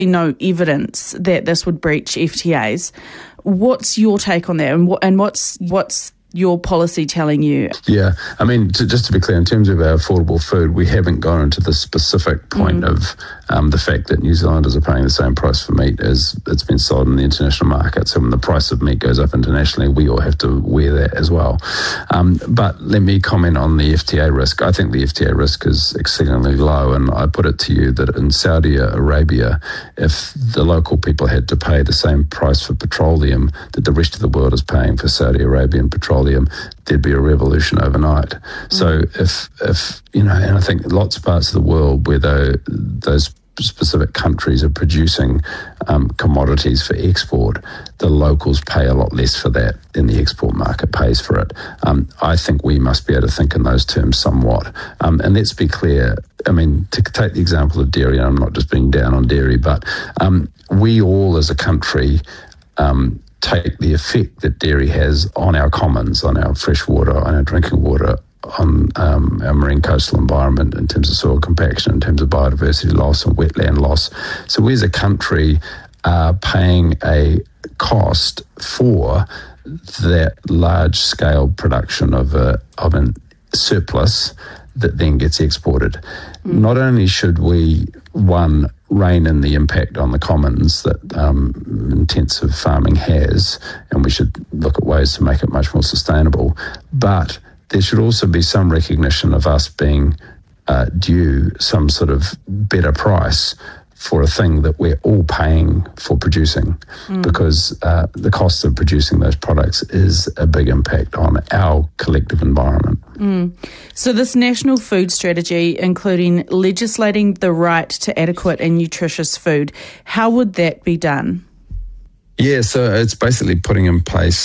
no evidence that this would breach FTAs. What's your take on that, and what's your policy telling you? Yeah, I mean, just to be clear, in terms of our affordable food, we haven't gone into the specific point of the fact that New Zealanders are paying the same price for meat as it's been sold in the international market. So when the price of meat goes up internationally, we all have to wear that as well. But let me comment on the FTA risk. I think the FTA risk is exceedingly low, and I put it to you that in Saudi Arabia, if the local people had to pay the same price for petroleum that the rest of the world is paying for Saudi Arabian petroleum, there'd be a revolution overnight. So if and I think lots of parts of the world where those specific countries are producing commodities for export, the locals pay a lot less for that than the export market pays for it. I think we must be able to think in those terms somewhat. And let's be clear, I mean, to take the example of dairy, and I'm not just being down on dairy, but we all as a country take the effect that dairy has on our commons, on our fresh water, on our drinking water, on our marine coastal environment in terms of soil compaction, in terms of biodiversity loss and wetland loss. So we as a country are paying a cost for that large-scale production of an surplus that then gets exported. Not only should we, one, rein in the impact on the commons that intensive farming has, and we should look at ways to make it much more sustainable, but there should also be some recognition of us being due some sort of better price for a thing that we're all paying for producing, because the cost of producing those products is a big impact on our collective environment. So this national food strategy, including legislating the right to adequate and nutritious food, how would that be done? Yeah, so it's basically putting in place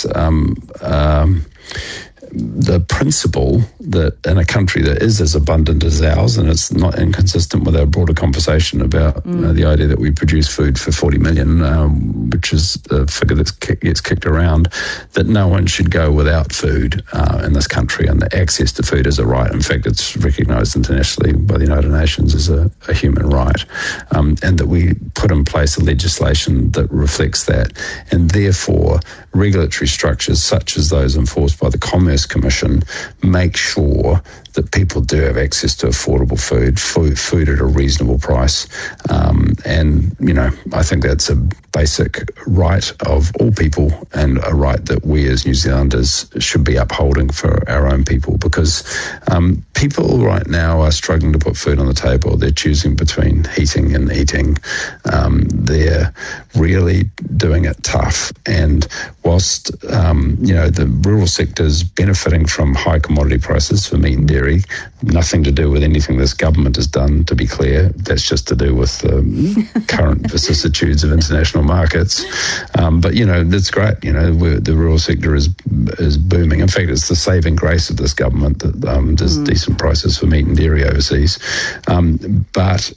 the principle that in a country that is as abundant as ours, and it's not inconsistent with our broader conversation about the idea that we produce food for 40 million, which is a figure that gets kicked around, that no one should go without food in this country, and that access to food is a right. In fact, it's recognised internationally by the United Nations as a human right, and that we put in place a legislation that reflects that, and therefore regulatory structures such as those enforced by the Commerce Commission make sure that people do have access to affordable food at a reasonable price. And, I think that's a basic right of all people, and a right that we as New Zealanders should be upholding for our own people, because people right now are struggling to put food on the table. They're choosing between heating and eating. They're really doing it tough. And whilst, the rural sector's benefiting from high commodity prices for meat and dairy, nothing to do with anything this government has done, to be clear. That's just to do with the current vicissitudes of international markets. But, that's great. The rural sector is booming. In fact, it's the saving grace of this government that there's decent prices for meat and dairy overseas. But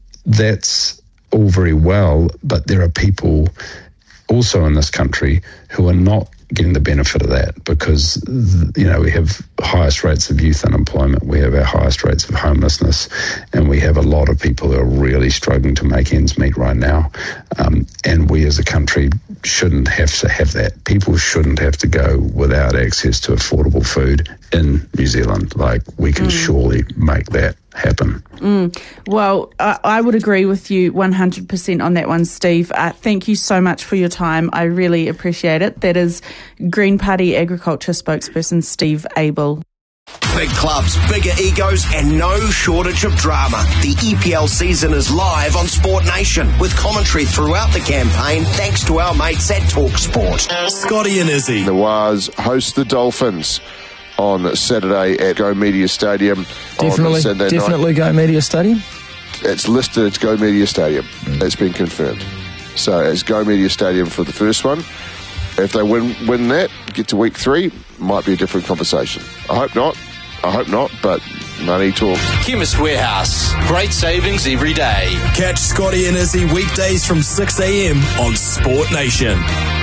that's all very well, but there are people also in this country who are not getting the benefit of that, because we have highest rates of youth unemployment, we have our highest rates of homelessness, and we have a lot of people who are really struggling to make ends meet right now. And we as a country shouldn't have to have that. People shouldn't have to go without access to affordable food in New Zealand. We can surely make that happen. Well, I would agree with you 100% on that one, Steve. Thank you so much for your time. I really appreciate it. That is Green Party Agriculture spokesperson Steve Abel. Big clubs, bigger egos, and no shortage of drama. The EPL season is live on Sport Nation, with commentary throughout the campaign thanks to our mates at TalkSport. Scotty and Izzy. The Waz host the Dolphins on Saturday at Go Media Stadium. Definitely Go Media Stadium? It's listed, it's Go Media Stadium. It's been confirmed. So it's Go Media Stadium for the first one. If they win that, get to week 3, might be a different conversation. I hope not, but money talks. Chemist Warehouse. Great savings every day. Catch Scotty and Izzy weekdays from 6 a.m. on Sport Nation.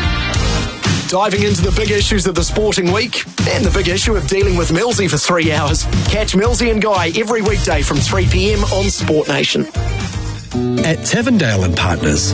Diving into the big issues of the sporting week and the big issue of dealing with Millsy for 3 hours. Catch Millsy and Guy every weekday from 3 p.m. on Sport Nation. At Tavendale and Partners,